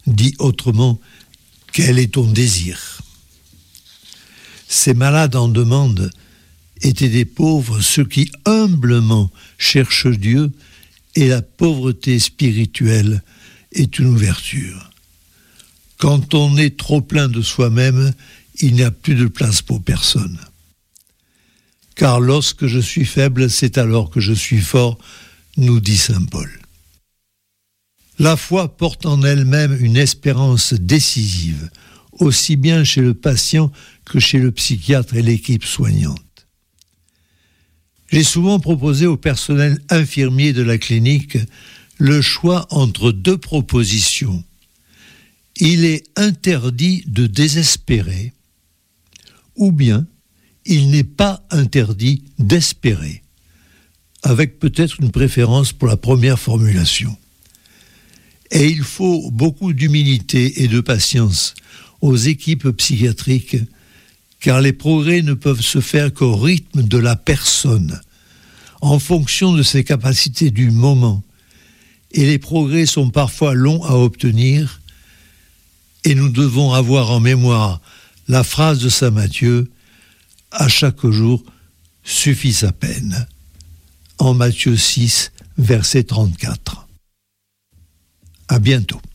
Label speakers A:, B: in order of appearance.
A: Dit autrement, quel est ton désir ? Ces malades en demande étaient des pauvres, ceux qui humblement cherchent Dieu, et la pauvreté spirituelle est une ouverture. Quand on est trop plein de soi-même, il n'y a plus de place pour personne. Car lorsque je suis faible, c'est alors que je suis fort, nous dit saint Paul. La foi porte en elle-même une espérance décisive, aussi bien chez le patient que chez le psychiatre et l'équipe soignante. J'ai souvent proposé au personnel infirmier de la clinique le choix entre deux propositions. Il est interdit de désespérer, ou bien il n'est pas interdit d'espérer, avec peut-être une préférence pour la première formulation. Et il faut beaucoup d'humilité et de patience aux équipes psychiatriques, car les progrès ne peuvent se faire qu'au rythme de la personne, en fonction de ses capacités du moment. Et les progrès sont parfois longs à obtenir, et nous devons avoir en mémoire la phrase de saint Matthieu, « À chaque jour suffit sa peine », en Matthieu 6, verset 34. À bientôt.